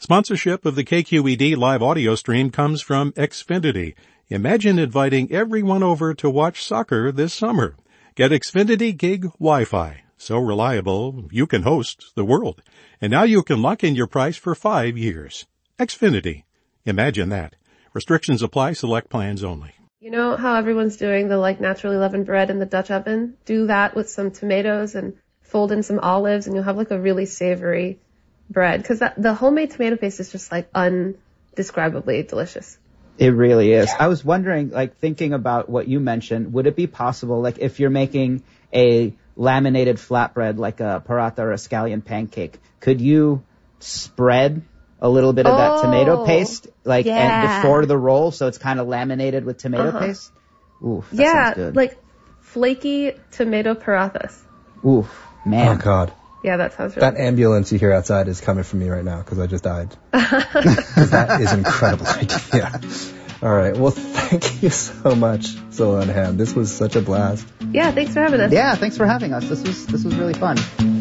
Sponsorship of the KQED live audio stream comes from Xfinity. Imagine inviting everyone over to watch soccer this summer. Get Xfinity Gig Wi-Fi. So reliable, you can host the world. And now you can lock in your price for 5 years. Xfinity. Imagine that. Restrictions apply. Select plans only. You know how everyone's doing the naturally leavened bread in the Dutch oven? Do that with some tomatoes and fold in some olives and you'll have a really savory bread. Because the homemade tomato paste is just undescribably delicious. It really is. I was wondering, thinking about what you mentioned, would it be possible, if you're making a laminated flatbread like a paratha or a scallion pancake, could you spread a little bit of that tomato paste, and before the roll, so it's kind of laminated with tomato paste? Ooh, that sounds good. Flaky tomato parathas. Ooh, man. Oh, God. Yeah, that sounds really That ambulance you hear outside is coming for me right now because I just died. That is an incredible idea. All right. Well, thank you so much, Sola and Ham. This was such a blast. Yeah, thanks for having us. Yeah, thanks for having us. This was really fun.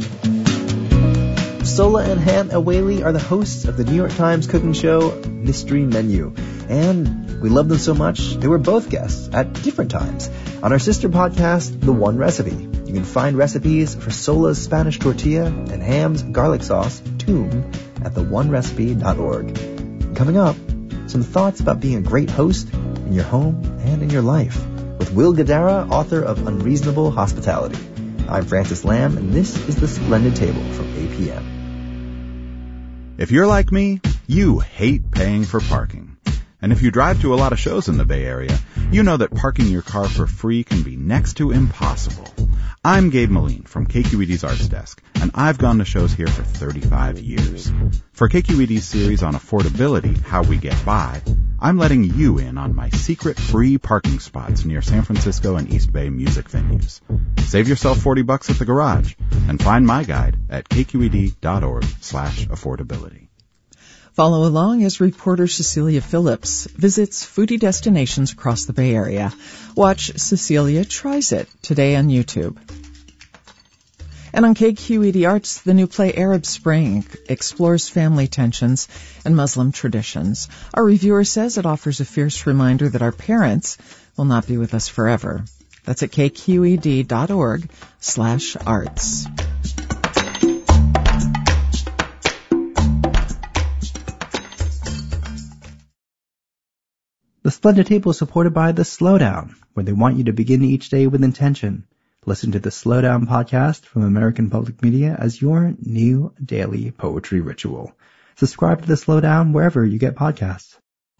Sola and Ham Awali are the hosts of the New York Times cooking show Mystery Menu. And we love them so much, they were both guests at different times on our sister podcast, The One Recipe. You can find recipes for Sola's Spanish tortilla and Ham's garlic sauce, Toom, at theoneRecipe.org. Coming up, some thoughts about being a great host in your home and in your life with Will Guidara, author of Unreasonable Hospitality. I'm Francis Lamb, and this is The Splendid Table from APM. If you're like me, you hate paying for parking. And if you drive to a lot of shows in the Bay Area, you know that parking your car for free can be next to impossible. I'm Gabe Moline from KQED's Arts Desk, and I've gone to shows here for 35 years. For KQED's series on affordability, How We Get By, I'm letting you in on my secret free parking spots near San Francisco and East Bay music venues. Save yourself $40 at the garage and find my guide at kqed.org/affordability. Follow along as reporter Cecilia Phillips visits foodie destinations across the Bay Area. Watch Cecilia Tries It today on YouTube. And on KQED Arts, the new play Arab Spring explores family tensions and Muslim traditions. Our reviewer says it offers a fierce reminder that our parents will not be with us forever. That's at kqed.org/arts. The Splendid Table is supported by The Slowdown, where they want you to begin each day with intention. Listen to the Slowdown podcast from American Public Media as your new daily poetry ritual. Subscribe to The Slowdown wherever you get podcasts.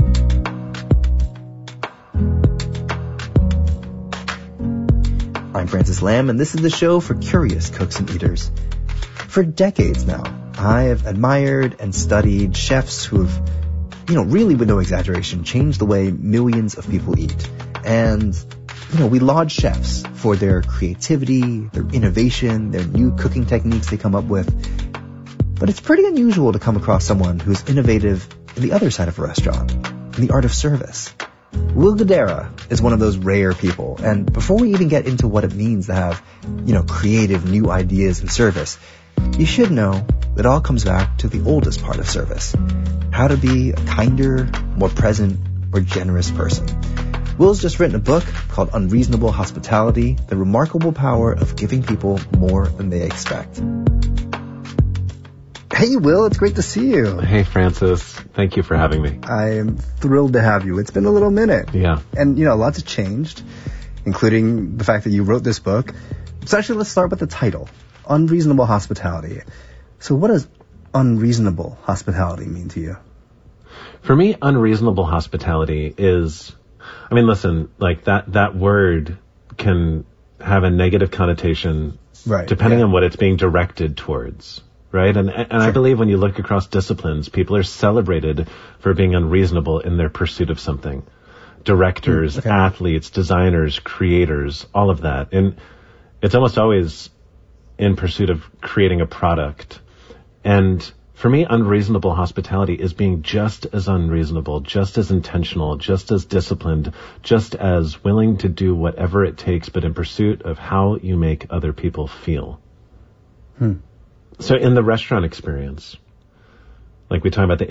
I'm Francis Lamb, and this is the show for curious cooks and eaters. For decades now, I have admired and studied chefs who have, really with no exaggeration, changed the way millions of people eat. And, we laud chefs for their creativity, their innovation, their new cooking techniques they come up with. But it's pretty unusual to come across someone who's innovative in the other side of a restaurant, in the art of service. Will Guidara is one of those rare people. And before we even get into what it means to have, creative new ideas in service, you should know that all comes back to the oldest part of service. How to be a kinder, more present, more generous person. Will's just written a book called Unreasonable Hospitality, The Remarkable Power of Giving People More Than They Expect. Hey, Will, it's great to see you. Hey, Francis. Thank you for having me. I am thrilled to have you. It's been a little minute. Yeah. And, lots have changed, including the fact that you wrote this book. So actually, let's start with the title, Unreasonable Hospitality. So what does unreasonable hospitality mean to you? For me, unreasonable hospitality is, listen, that word can have a negative connotation, right, depending on what it's being directed towards, right? And Sure. I believe when you look across disciplines, people are celebrated for being unreasonable in their pursuit of something. Directors, athletes, designers, creators, all of that. And it's almost always in pursuit of creating a product. And for me, unreasonable hospitality is being just as unreasonable, just as intentional, just as disciplined, just as willing to do whatever it takes, but in pursuit of how you make other people feel. So in the restaurant experience, like we talk about the